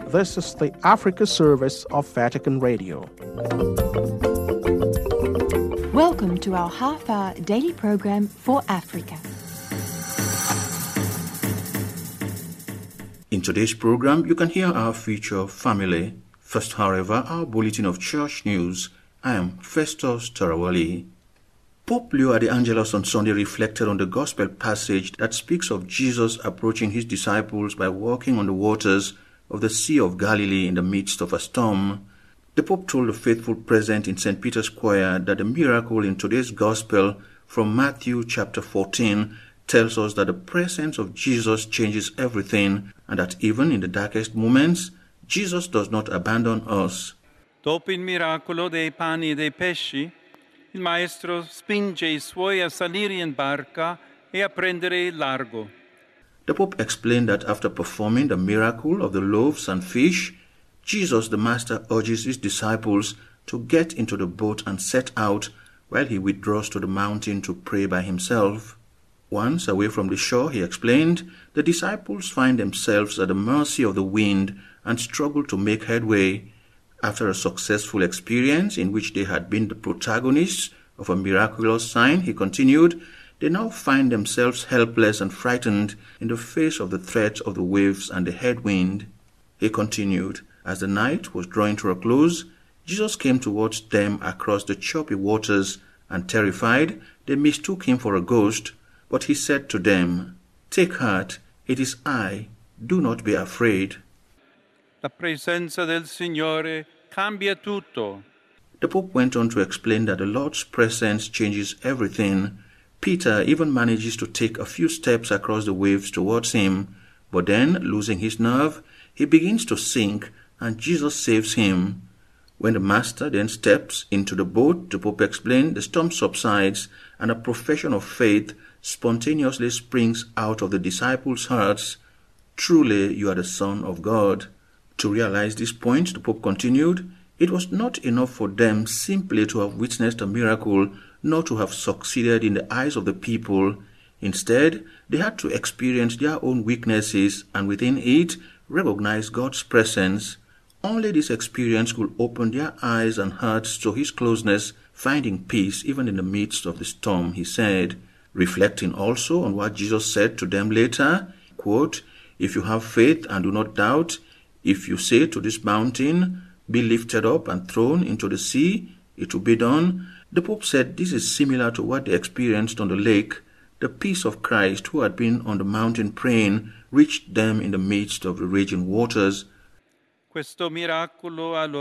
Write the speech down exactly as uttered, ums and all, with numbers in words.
This is the Africa service of Vatican Radio. Welcome to our half-hour daily program for Africa. In today's program, you can hear our feature Family. First, however, our bulletin of church news. I am Festus Tarawali. Pope Leo the Angelos on Sunday reflected on the gospel passage that speaks of Jesus approaching his disciples by walking on the waters of the Sea of Galilee in the midst of a storm. The Pope told the faithful present in Saint Peter's Choir that the miracle in today's gospel from Matthew chapter fourteen tells us that the presence of Jesus changes everything and that even in the darkest moments, Jesus does not abandon us. Dopo il miracolo dei pani e dei pesci, il maestro spinge i suoi a salire in barca e a prendere il largo. The Pope explained that after performing the miracle of the loaves and fish, Jesus the Master urges his disciples to get into the boat and set out while he withdraws to the mountain to pray by himself. Once away from the shore, he explained, the disciples find themselves at the mercy of the wind and struggle to make headway. After a successful experience in which they had been the protagonists of a miraculous sign, he continued, they now find themselves helpless and frightened in the face of the threat of the waves and the headwind. He continued, as the night was drawing to a close, Jesus came towards them across the choppy waters, and terrified, they mistook him for a ghost. But he said to them, take heart, it is I, do not be afraid. La presenza del Signore cambia tutto. The Pope went on to explain that the Lord's presence changes everything. Peter even manages to take a few steps across the waves towards him, but then, losing his nerve, he begins to sink, and Jesus saves him. When the Master then steps into the boat, the Pope explained, the storm subsides, and a profession of faith spontaneously springs out of the disciples' hearts. Truly, you are the Son of God. To realize this point, the Pope continued, it was not enough for them simply to have witnessed a miracle, nor to have succeeded in the eyes of the people. Instead, they had to experience their own weaknesses and within it, recognize God's presence. Only this experience could open their eyes and hearts to his closeness, finding peace even in the midst of the storm, he said. Reflecting also on what Jesus said to them later, quote, if you have faith and do not doubt, if you say to this mountain, be lifted up and thrown into the sea, it will be done. The Pope said this is similar to what they experienced on the lake. The peace of Christ, who had been on the mountain praying, reached them in the midst of the raging waters. Questo miracolo